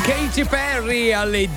Katy Perry alle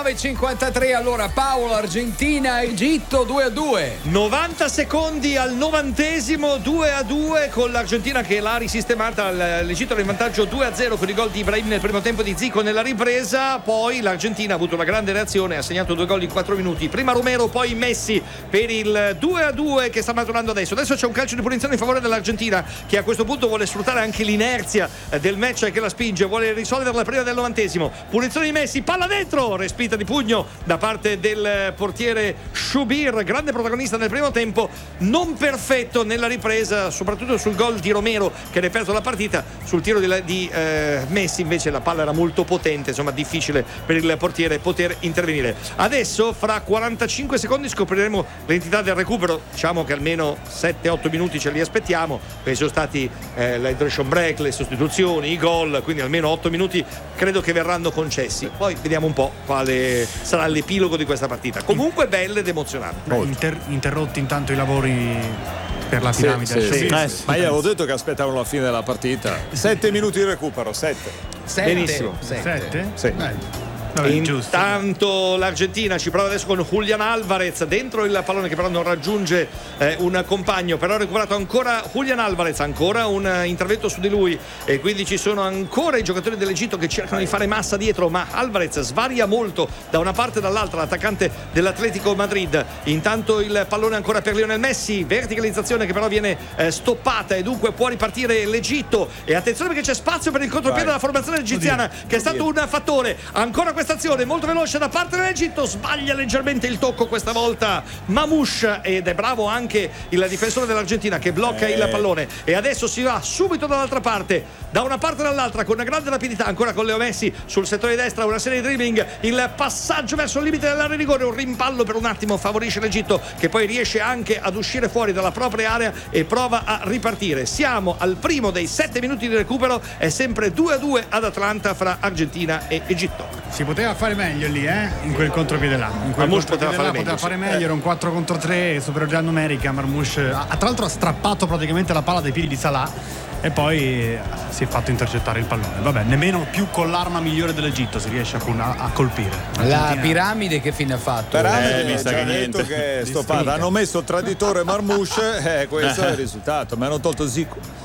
19.53. Allora Paolo, Argentina, Egitto 2-2. 90 secondi al 90esimo, 2-2 con l'Argentina che l'ha risistemata. L'Egitto era in vantaggio 2-0 con i gol di Ibrahim nel primo tempo, di Zico nella ripresa. Poi l'Argentina ha avuto una grande reazione, ha segnato 2 gol in 4 minuti. Prima Romero, poi Messi per il 2-2 che sta maturando adesso. Adesso c'è un calcio di punizione in favore dell'Argentina, che a questo punto vuole sfruttare anche l'inerzia del match che la spinge, vuole risolverla prima del 90esimo. Punizione di Messi, palla dentro, respinta di pugno da parte del portiere Shubir, grande protagonista nel primo tempo, non perfetto nella ripresa, soprattutto sul gol di Romero che ha reperto la partita. Sul tiro di Messi invece la palla era molto potente, insomma difficile per il portiere poter intervenire. Adesso fra 45 secondi scopriremo l'entità del recupero, diciamo che almeno 7-8 minuti ce li aspettiamo, perché sono stati l'hydration break, le sostituzioni, i gol, quindi almeno 8 minuti credo che verranno concessi. Poi vediamo un po' quale sarà l'epilogo di questa partita. Comunque bella ed emozionante. Interrotti intanto i lavori per la piramide. Sì. Ma io avevo detto che aspettavano la fine della partita. 7 minuti di recupero, 7. Benissimo. 7? Sì. Vabbè, Intanto l'Argentina ci prova adesso con Julián Álvarez dentro il pallone che però non raggiunge un compagno, però ha recuperato ancora Julián Álvarez, ancora un intervento su di lui e quindi ci sono ancora i giocatori dell'Egitto che cercano di fare massa dietro, ma Álvarez svaria molto da una parte e dall'altra, l'attaccante dell'Atletico Madrid. Intanto il pallone ancora per Lionel Messi, verticalizzazione che però viene stoppata e dunque può ripartire l'Egitto. E attenzione perché c'è spazio per il contropiede della formazione egiziana che è stato un fattore. Ancora questa azione molto veloce da parte dell'Egitto, sbaglia leggermente il tocco questa volta Mamouche ed è bravo anche il difensore dell'Argentina che blocca il pallone. E adesso si va subito dall'altra parte, da una parte e dall'altra con una grande rapidità, ancora con Leo Messi sul settore di destra, una serie di dribbling, il passaggio verso il limite dell'area di rigore, un rimpallo per un attimo favorisce l'Egitto che poi riesce anche ad uscire fuori dalla propria area e prova a ripartire. Siamo al primo dei 7 minuti di recupero, è sempre 2-2 ad Atlanta fra Argentina e Egitto. Si poteva fare meglio lì, in quel contropiede là. In quel Marmouche poteva fare meglio, era un 4 contro 3, superiorità numerica. Marmouche tra l'altro ha strappato praticamente la palla dai piedi di Salah e poi si è fatto intercettare il pallone. Vabbè, nemmeno più con l'arma migliore dell'Egitto si riesce a colpire. La piramide che fine ha fatto? Mi sa che niente. Che è stoppata. Hanno messo il traditore Marmouche, questo è il risultato. Mi hanno tolto Zico.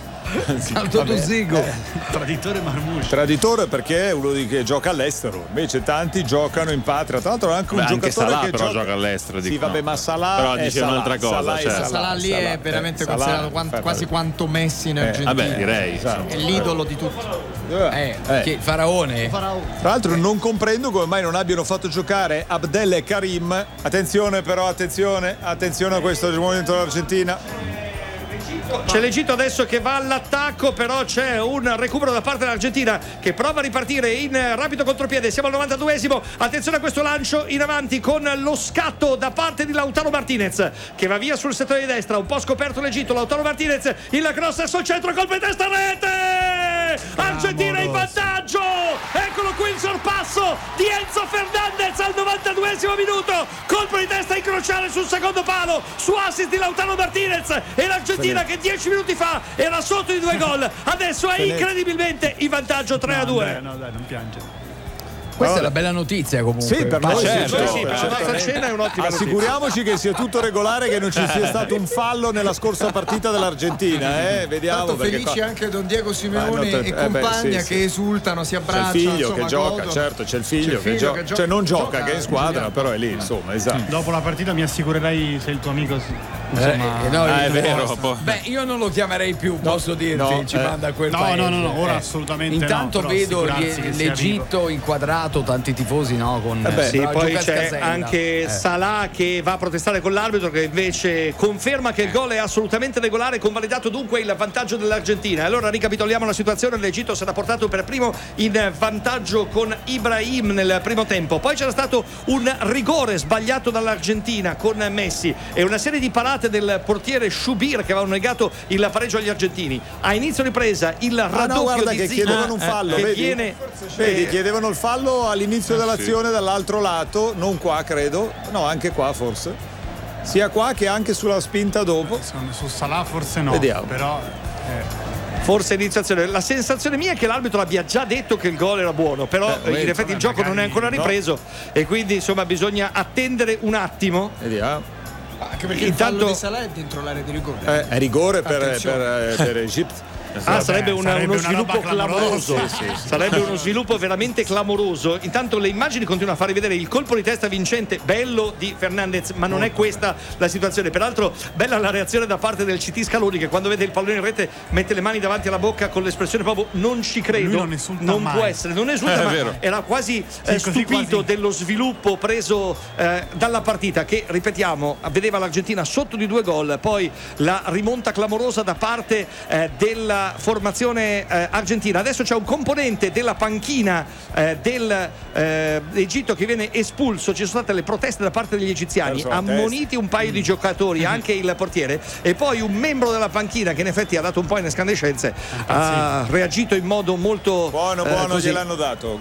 Traditore Marmouche. Traditore perché è uno che gioca all'estero, invece tanti giocano in patria. Tra l'altro anche un giocatore Salah che però gioca all'estero. Sì, vabbè, ma Salah però è dice un'altra cosa. Salah lì è veramente considerato quasi quanto Messi in Argentina. Vabbè, direi. È l'idolo di tutti. Che faraone. Tra l'altro non comprendo come mai non abbiano fatto giocare Abdel e Karim. Attenzione però, attenzione a questo momento dell'Argentina. C'è l'Egitto adesso che va all'attacco, però c'è un recupero da parte dell'Argentina che prova a ripartire in rapido contropiede. Siamo al 92esimo, attenzione a questo lancio in avanti con lo scatto da parte di Lautaro Martinez che va via sul settore di destra, un po' scoperto l'Egitto. Lautaro Martinez, il cross è sul centro, colpo di testa, rete! Argentina in vantaggio, eccolo qui il sorpasso di Enzo Fernandez al 92esimo minuto, colpo di testa incrociale sul secondo palo su assist di Lautaro Martinez e l'Argentina che 10 minuti fa era sotto di 2 gol, adesso è incredibilmente in vantaggio 3-2. No, dai, non piange. Questa è la bella notizia comunque. Sì, per noi certo, per la nostra cena è un'ottima assicuriamoci che sia tutto regolare, che non ci sia stato un fallo nella scorsa partita dell'Argentina. Vediamo. Tanto felici anche Don Diego Simeone e compagna che esultano, si abbracciano. C'è il figlio che gioca, godono. certo, c'è il figlio che gioca. Cioè non gioca, che è in squadra, però è lì, insomma, esatto. Dopo la partita mi assicurerai se il tuo amico è vero. Beh, io non lo chiamerei più, posso dirti, ci manda a quel paese. No, ora assolutamente intanto vedo l'Egitto inquadrato, tanti tifosi con sì, poi c'è anche Salah che va a protestare con l'arbitro che invece conferma che il gol è assolutamente regolare, convalidato dunque il vantaggio dell'Argentina. Allora ricapitoliamo la situazione: l'Egitto si era portato per primo in vantaggio con Ibrahim nel primo tempo, poi c'era stato un rigore sbagliato dall'Argentina con Messi e una serie di parate del portiere Shubir che avevano negato il pareggio agli argentini. A inizio ripresa il raddoppio di che Zico chiedevano un fallo, vedi, chiedevano il fallo all'inizio dell'azione dall'altro lato, non qua credo, no, anche qua forse, sia qua che anche sulla spinta dopo. Su Salah forse no. Vediamo. Però Forse iniziazione. La sensazione mia è che l'arbitro abbia già detto che il gol era buono, però in effetti il gioco non è ancora ripreso, e quindi insomma bisogna attendere un attimo. Vediamo. Anche perché il fallo di Salah è dentro l'area di rigore. È rigore per Egypt. Sarebbe uno sviluppo clamoroso. Sì. Sarebbe uno sviluppo veramente clamoroso. Intanto le immagini continuano a far rivedere il colpo di testa vincente bello di Fernandez, ma non è questa la situazione. Peraltro bella la reazione da parte del CT Scaloni, che quando vede il pallone in rete mette le mani davanti alla bocca con l'espressione proprio non ci credo, non può essere, non esulta, ma era quasi stupito quasi dello sviluppo preso dalla partita, che ripetiamo vedeva l'Argentina sotto di 2 gol, poi la rimonta clamorosa da parte della formazione argentina. Adesso c'è un componente della panchina dell'Egitto che viene espulso. Ci sono state le proteste da parte degli egiziani, ammoniti un paio di giocatori, anche il portiere, e poi un membro della panchina che in effetti ha dato un po' in escandescenze, ha reagito in modo molto buono, gliel'hanno dato.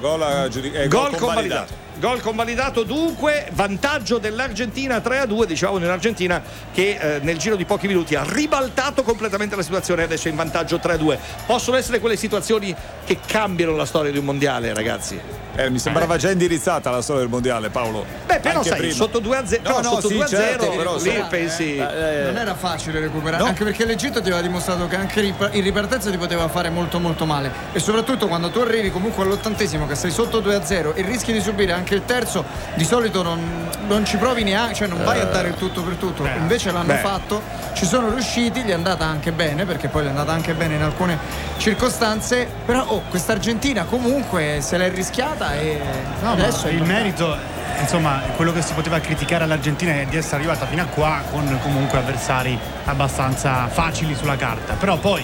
Gol convalidato. Gol convalidato, dunque vantaggio dell'Argentina 3-2. Diciamo nell'Argentina che nel giro di pochi minuti ha ribaltato completamente la situazione, adesso è in vantaggio 3-2. Possono essere quelle situazioni che cambiano la storia di un mondiale, ragazzi. Mi sembrava già indirizzata la storia del mondiale, Paolo. Però sai, prima. Sotto 2-0, sotto 2-0 certo, lì pensi non era facile recuperare, anche perché l'Egitto ti aveva dimostrato che anche in ripartenza ti poteva fare molto molto male, e soprattutto quando tu arrivi comunque all'80° che sei sotto 2-0 e rischi di subire anche il terzo, di solito non ci provi neanche, cioè non vai a dare il tutto per tutto. Invece l'hanno fatto, ci sono riusciti, gli è andata anche bene, perché poi gli è andata anche bene in alcune circostanze, però questa Argentina comunque se l'è rischiata, e adesso il merito, insomma, quello che si poteva criticare all'Argentina è di essere arrivata fino a qua con comunque avversari abbastanza facili sulla carta, però poi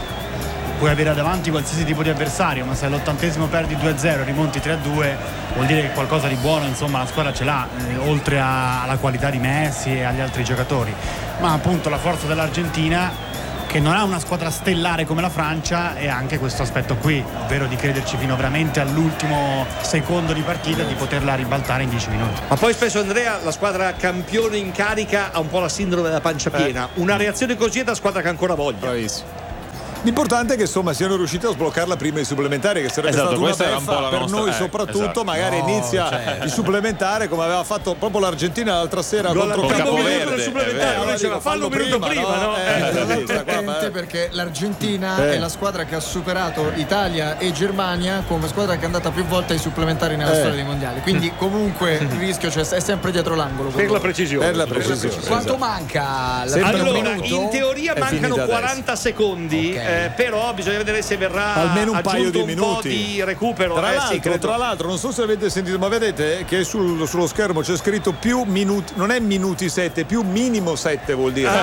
puoi avere davanti qualsiasi tipo di avversario, ma se all'80° perdi 2-0 rimonti 3-2 vuol dire che qualcosa di buono, insomma, la squadra ce l'ha, oltre alla qualità di Messi e agli altri giocatori. Ma appunto la forza dell'Argentina, che non ha una squadra stellare come la Francia, e anche questo aspetto qui, ovvero di crederci fino veramente all'ultimo secondo di partita, di poterla ribaltare in 10 minuti. Ma poi spesso, Andrea, la squadra campione in carica ha un po' la sindrome della pancia piena. Una reazione così è da squadra che ancora voglia. Bravissimo. L'importante è che insomma siano riusciti a sbloccarla prima i supplementari, che sarebbe stato una beffa per noi soprattutto. Magari inizia il supplementare come aveva fatto proprio l'Argentina l'altra sera contro Capoverde. Fallo un minuto prima, no? Attenti, perché l'Argentina è la squadra che ha superato Italia e Germania come squadra che è andata più volte ai supplementari nella storia dei mondiali, quindi comunque il rischio è sempre dietro l'angolo per la precisione. Quanto manca? Allora, in teoria mancano 40 secondi. Però bisogna vedere se verrà almeno un paio di minuti, po' di recupero. Tra l'altro, non so se avete sentito, ma vedete che sullo schermo c'è scritto più minuti, non è minuti 7, più minimo 7 vuol dire.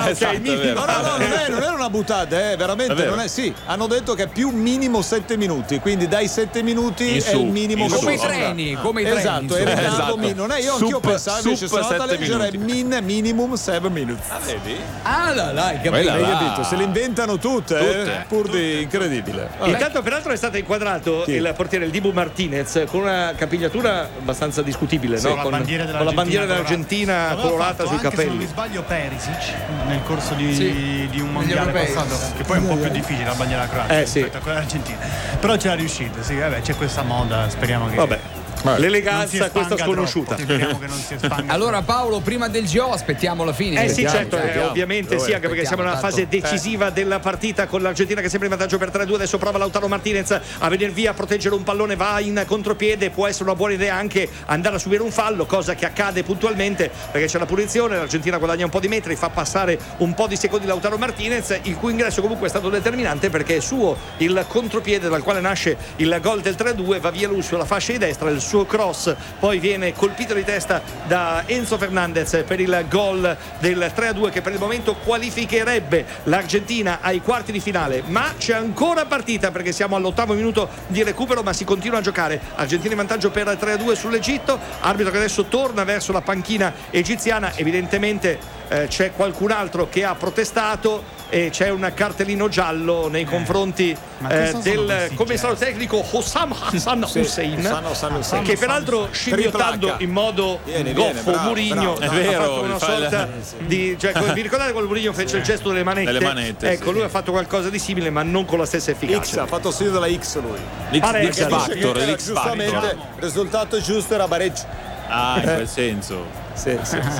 Non era una buttata, veramente non è. Sì, hanno detto che è più minimo 7 minuti, quindi dai 7 minuti è il minimo. Come i treni, esatto, non è, io anch'io pensavo, invece sono andato a leggere minimum 7 minutes. Vedi? Hai capito? Se le inventano tutte. Pur di incredibile. Intanto peraltro è stato inquadrato il portiere, il Dibu Martinez, con una capigliatura abbastanza discutibile, no? Con la bandiera dell'Argentina colorata sui capelli. Se non mi sbaglio Perisic nel corso di un mondiale passato, che poi è un po' più difficile la bandiera croata rispetto a quella argentina, però c'era riuscito. C'è questa moda, speriamo che l'eleganza questa sconosciuta. Allora Paolo, prima del GO aspettiamo la fine. Sì, certo, ovviamente sì, anche perché siamo nella fase decisiva della partita, con l'Argentina che è sempre in vantaggio per 3-2. Adesso prova Lautaro Martinez a venire via a proteggere un pallone, va in contropiede, può essere una buona idea anche andare a subire un fallo, cosa che accade puntualmente perché c'è la punizione. L'Argentina guadagna un po' di metri, fa passare un po' di secondi Lautaro Martinez, il cui ingresso comunque è stato determinante perché è suo il contropiede dal quale nasce il gol del 3-2, va via lui sulla fascia di destra, il suo cross poi viene colpito di testa da Enzo Fernandez per il gol del 3-2 che per il momento qualificherebbe l'Argentina ai quarti di finale. Ma c'è ancora partita perché siamo all'8° minuto di recupero, ma si continua a giocare. Argentina in vantaggio per 3-2 sull'Egitto, arbitro che adesso torna verso la panchina egiziana. Evidentemente c'è qualcun altro che ha protestato. e c'è un cartellino giallo nei confronti del commissario tecnico Hossam Hassan Hussein, che peraltro scimmiottando in modo goffo Mourinho è vero, una sorta di, cioè, vi ricordate quando Mourinho fece il gesto delle manette? Ecco, lui ha fatto qualcosa di simile ma non con la stessa efficacia. Ha fatto il segno della X lui. L'X Factor, giustamente il risultato giusto era pareggio. In quel senso. Sì.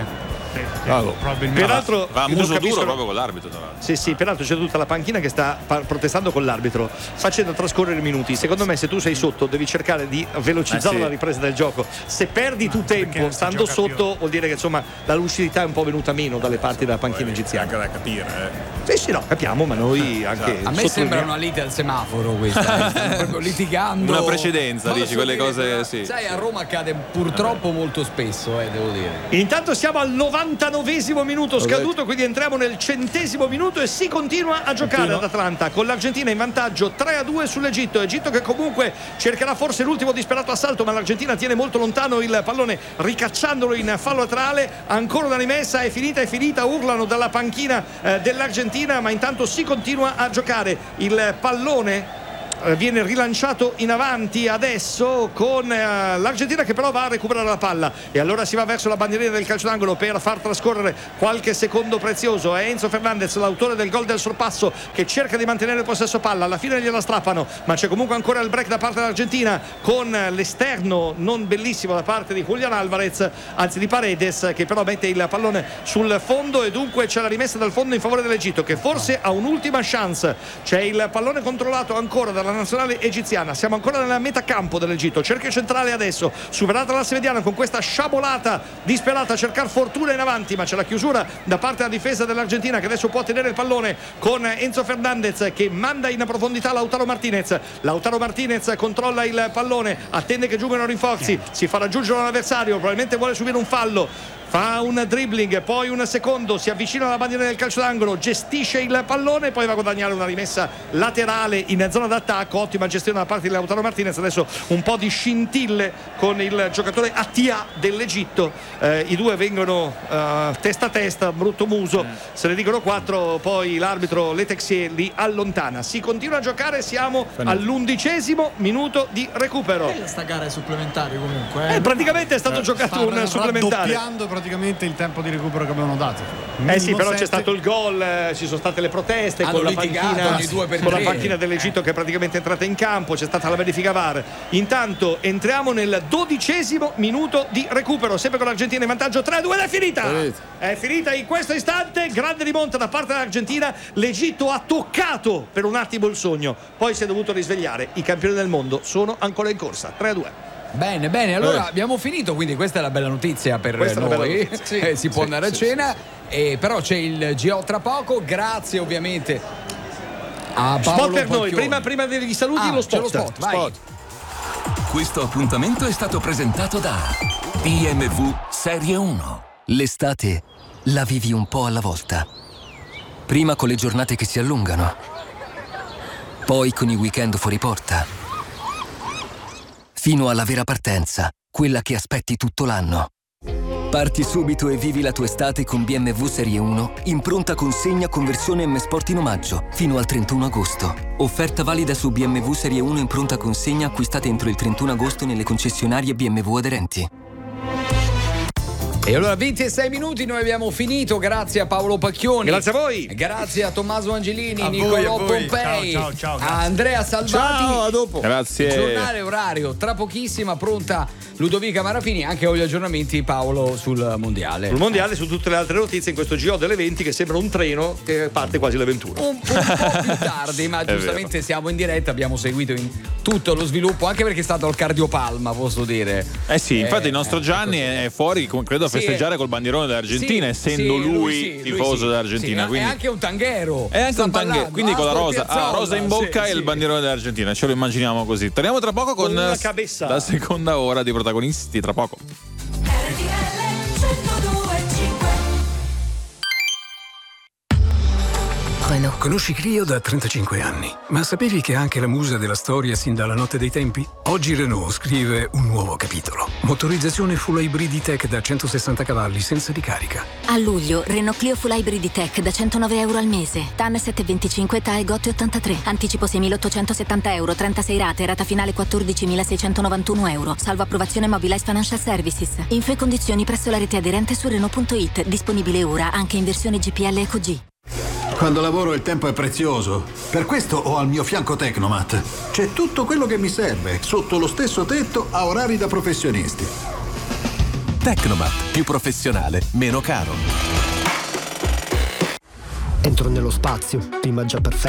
Peraltro va a muso duro proprio con l'arbitro. Sì, peraltro c'è tutta la panchina che sta protestando con l'arbitro, facendo trascorrere i minuti. Secondo me se tu sei sotto devi cercare di velocizzare la ripresa del gioco. Se perdi tu tempo stando sotto vuol dire che insomma la lucidità è un po' venuta meno dalle parti della panchina egiziana. Anche da capire. Sì, no, capiamo, ma noi anche a me sembra una lite al semaforo questa, stanno proprio litigando. Una precedenza, dici, quelle cose sì. Sai, a Roma accade purtroppo molto spesso, devo dire. Intanto siamo al 99esimo minuto scaduto, quindi entriamo nel 100esimo minuto e si continua a giocare ad Atlanta con l'Argentina in vantaggio 3-2 sull'Egitto. Egitto che comunque cercherà forse l'ultimo disperato assalto, ma l'Argentina tiene molto lontano il pallone ricacciandolo in fallo laterale. Ancora una rimessa, è finita, urlano dalla panchina dell'Argentina, ma intanto si continua a giocare. Il pallone viene rilanciato in avanti adesso con l'Argentina che però va a recuperare la palla e allora si va verso la bandierina del calcio d'angolo per far trascorrere qualche secondo prezioso. È Enzo Fernandez, l'autore del gol del sorpasso, che cerca di mantenere il possesso palla. Alla fine gliela strappano, ma c'è comunque ancora il break da parte dell'Argentina con l'esterno non bellissimo da parte di Julián Álvarez, anzi di Paredes, che però mette il pallone sul fondo e dunque c'è la rimessa dal fondo in favore dell'Egitto, che forse ha un'ultima chance. C'è il pallone controllato ancora dalla nazionale egiziana, siamo ancora nella metà campo dell'Egitto, cerchio centrale adesso, superata l'asse mediano con questa sciabolata disperata a cercare fortuna in avanti, ma c'è la chiusura da parte della difesa dell'Argentina che adesso può tenere il pallone con Enzo Fernandez che manda in profondità Lautaro Martinez controlla il pallone, attende che giungano rinforzi, si fa raggiungere l'avversario, probabilmente vuole subire un fallo. Fa un dribbling, poi un secondo, si avvicina alla bandiera del calcio d'angolo, gestisce il pallone, poi va a guadagnare una rimessa laterale in zona d'attacco. Ottima gestione da parte di Lautaro Martinez. Adesso un po' di scintille con il giocatore Attia dell'Egitto. I due vengono testa a testa, brutto muso, se ne dicono 4, poi l'arbitro Letexier li allontana. Si continua a giocare, siamo all'11esimo minuto di recupero. Sta gara è supplementare comunque. Praticamente è stato giocato un supplementare. Praticamente il tempo di recupero che avevano dato. Sì, però c'è stato il gol, ci sono state le proteste con la panchina dell'Egitto che è praticamente entrata in campo, c'è stata la verifica VAR. Intanto entriamo nel 12esimo minuto di recupero, sempre con l'Argentina in vantaggio 3-2 ed è finita in questo istante. Grande rimonta da parte dell'Argentina, l'Egitto ha toccato per un attimo il sogno, poi si è dovuto risvegliare. I campioni del mondo sono ancora in corsa, 3-2. Bene, allora abbiamo finito, quindi questa è la bella notizia per noi. Si può andare a cena, però c'è il GO tra poco, grazie ovviamente a Paolo Spot per noi, Pacchioni. prima degli saluti lo spot. Vai. Questo appuntamento è stato presentato da BMW Serie 1. L'estate la vivi un po' alla volta. Prima con le giornate che si allungano, poi con i weekend fuori porta, fino alla vera partenza, quella che aspetti tutto l'anno. Parti subito e vivi la tua estate con BMW Serie 1 in pronta consegna con versione M Sport in omaggio fino al 31 agosto. Offerta valida su BMW Serie 1 in pronta consegna acquistate entro il 31 agosto nelle concessionarie BMW aderenti. E allora 26 minuti, noi abbiamo finito, grazie a Paolo Pacchioni, grazie a voi, grazie a Tommaso Angelini, Nicolò Pompei, ciao, a Andrea Salvati. Ciao, a dopo. Grazie. Il giornale orario tra pochissima, pronta Ludovica Marafini, anche con gli aggiornamenti Paolo sul mondiale. Sul mondiale, su tutte le altre notizie in questo GO delle 20 che sembra un treno che parte quasi alle 21. Un po' più tardi, ma giustamente siamo in diretta, abbiamo seguito in tutto lo sviluppo, anche perché è stato al cardiopalma, posso dire. Sì, infatti il nostro Gianni è fuori, credo, a festeggiare col bandierone dell'Argentina, essendo lui tifoso dell'Argentina. Quindi è anche un tanghero. È anche un tanghero, quindi con la rosa in bocca e il bandierone dell'Argentina, ce lo immaginiamo così. Torniamo tra poco con la seconda ora di protagonisti, tra poco. Renault. Conosci Clio da 35 anni, ma sapevi che è anche la musa della storia sin dalla notte dei tempi? Oggi Renault scrive un nuovo capitolo. Motorizzazione full hybrid tech da 160 cavalli senza ricarica. A luglio, Renault Clio full hybrid tech da €109 al mese. TAN 725, TAE GOT 83. Anticipo 6.870 euro, 36 rate, rata finale 14.691 euro. Salvo approvazione Mobilize Financial Services. Info e condizioni presso la rete aderente su Renault.it. Disponibile ora anche in versione GPL Eco G. Quando lavoro il tempo è prezioso. Per questo ho al mio fianco Tecnomat. C'è tutto quello che mi serve, sotto lo stesso tetto, a orari da professionisti. Tecnomat, più professionale, meno caro. Entro nello spazio, prima già perfetto.